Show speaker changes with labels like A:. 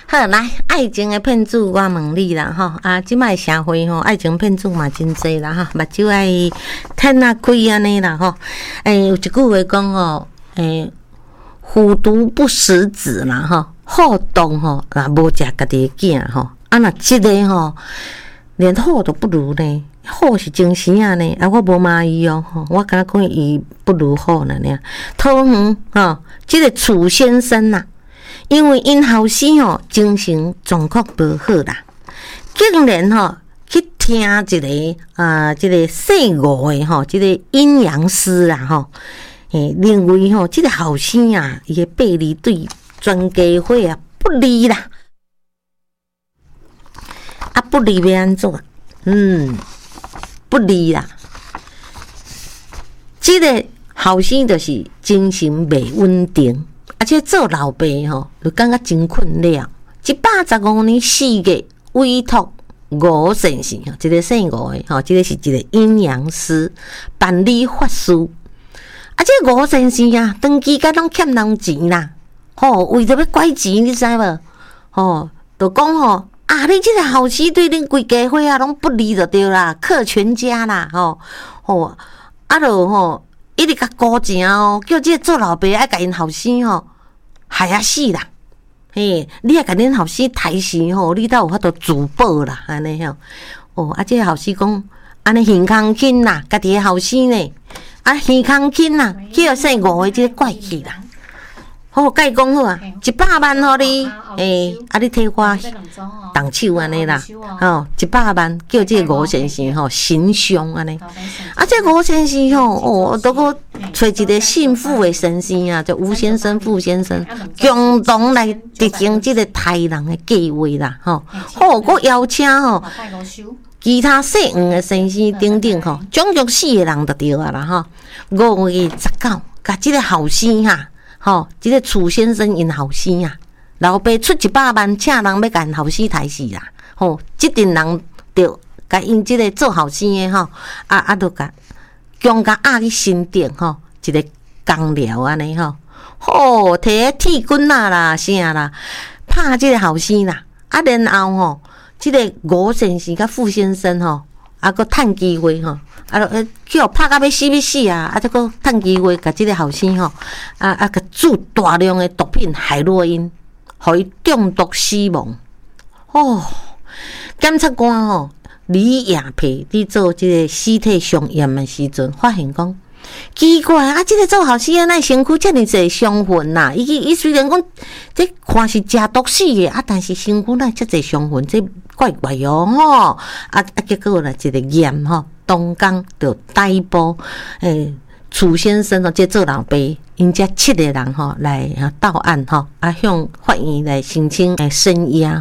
A: 好，来，爱情的骗子，我问你啦，吼啊，即摆社会吼，爱情骗子嘛真济啦，哈，目睭爱趁啊开安尼啦，吼，有一句话讲吼，虎毒不食子啦，吼，好动吼，啊，无食家己的囝吼，啊，若即个吼，连好都不如呢。好是真实啊呢，啊我无骂伊哦，我感觉讲伊不如好呢呢。桃园吼，即个楚先生呐，因为因后生吼精神状况无好啦，竟然吼去听一个即个姓吴的吼，即个阴阳师啦吼，认为吼即个后生啊，伊的背离对全家伙啊不利啦，啊不利要安怎？不利啦，即个后生就是精神袂稳定，而且做老爸吼，就感觉真困了。115年4月委托吴先生吼，即个姓吴的吼，即个是一个阴阳师、办理法师。啊，即个吴先生啊，长期甲拢欠人钱啦，吼，为着要拐钱，你知无？吼，就讲吼。啊！你这个后生对恁规家伙啊，拢不利就对啦，克全家啦，吼，啊，就一直甲高钱哦，叫这个做老爸爱甲因后生害啊死啦，嘿，你爱甲恁后生抬死吼，你才有法度自保啦，安尼吼，啊，这个后生讲，安尼耳康轻啦，家己的后生呢，啊，耳康轻啦，叫姓吴的这个怪气啦。好，甲伊讲好啊，100万互你，啊，你替我动手安尼啦，100万叫这个吴先生神伤安尼，啊，这吴先生都个找一个姓傅的先生啊，叫吴先生、傅先生，共同来执行这个杀人的计划啦，我邀请其他姓黄的先生等等总共4个人就对啊啦，5月19，甲这个后生哈。这个楚先生因后生啊，老爸出100万，请人要甲因后生抬死啦。这阵人就甲因这个做后生的就甲强甲压去身顶一个工寮安尼摕个铁棍啦啥啦，拍这个后生啦。啊，然后这个吴先生甲傅先生搁趁机会叫拍到要死啊！再搁趁机会，甲即个后生甲注大量的毒品海洛因，互伊中毒死亡。检察官李亚培伫做即个尸体伤验的时阵，发现讲奇怪啊！即个做后生啊，身躯遮尔济伤痕呐，伊虽然讲这看是食毒死的但是身躯哪遮济伤痕，这怪怪哦结果啦，一个验当天就逮捕楚先生这做老爸，因遮7个人来到案向法院来申请声押。